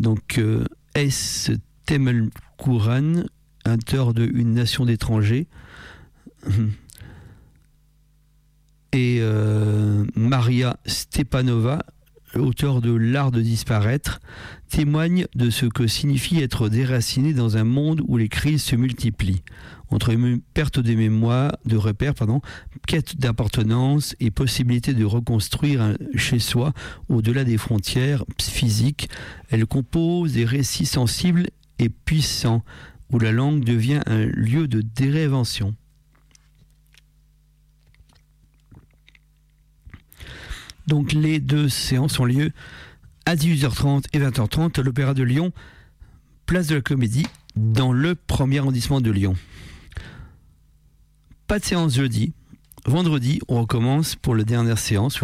Donc, S. Temelkuran, auteur de Une nation d'étrangers, et Maria Stepanova, auteur de L'art de disparaître, témoignent de ce que signifie être déraciné dans un monde où les crises se multiplient. Entre perte des mémoires, de repères, quête d'appartenance et possibilité de reconstruire chez soi au-delà des frontières physiques, elle compose des récits sensibles et puissants où la langue devient un lieu de dérévention. Donc les deux séances ont lieu à 18h30 et 20h30 à l'Opéra de Lyon, place de la Comédie, dans le 1er arrondissement de Lyon. Pas de séance jeudi. Vendredi, on recommence pour la dernière séance,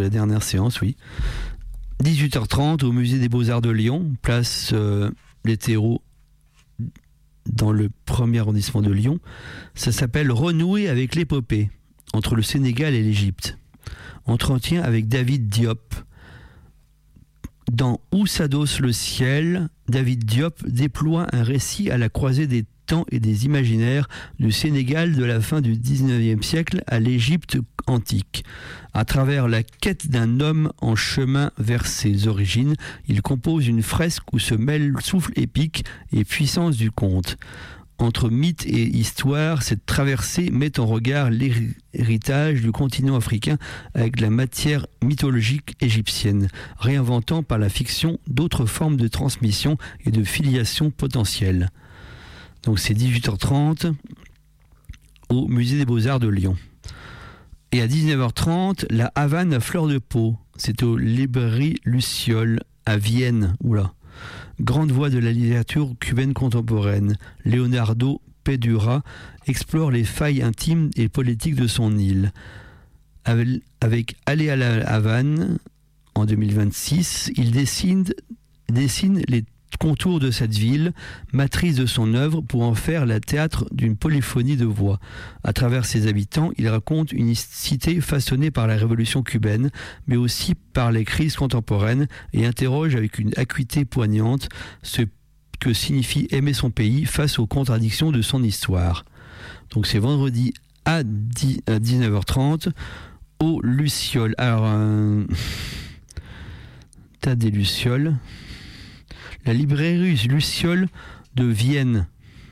18h30 au Musée des Beaux-Arts de Lyon, place Les Terreaux, dans le 1er arrondissement de Lyon. Ça s'appelle Renouer avec l'épopée entre le Sénégal et l'Égypte. Entretien avec David Diop. Dans Où s'adosse le ciel, David Diop déploie un récit à la croisée des temps et des imaginaires du Sénégal de la fin du XIXe siècle à l'Égypte antique. À travers la quête d'un homme en chemin vers ses origines, il compose une fresque où se mêlent souffle épique et puissance du conte. Entre mythe et histoire, cette traversée met en regard l'héritage du continent africain avec la matière mythologique égyptienne, réinventant par la fiction d'autres formes de transmission et de filiation potentielle. Donc c'est 18h30 au Musée des Beaux-Arts de Lyon. Et à 19h30, la Havane à fleur de peau. C'est aux librairies Luciole à Vienne. Grande voix de la littérature cubaine contemporaine, Leonardo Pedura explore les failles intimes et politiques de son île. Avec Aller à la Havane, en 2026, il dessine les contours de cette ville, matrice de son œuvre, pour en faire le théâtre d'une polyphonie de voix. À travers ses habitants, il raconte une cité façonnée par la révolution cubaine, mais aussi par les crises contemporaines, et interroge avec une acuité poignante ce que signifie aimer son pays face aux contradictions de son histoire. Donc c'est vendredi à 19h30 au Luciole. Alors, t'as des Lucioles. La librairie Luciole de Vienne,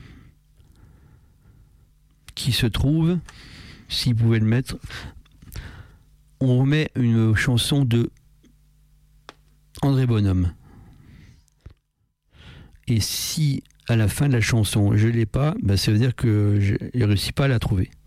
qui se trouve, si vous pouvez le mettre, on remet une chanson de André Bonhomme. Et si à la fin de la chanson je l'ai pas, ça veut dire que je n'ai réussi pas à la trouver.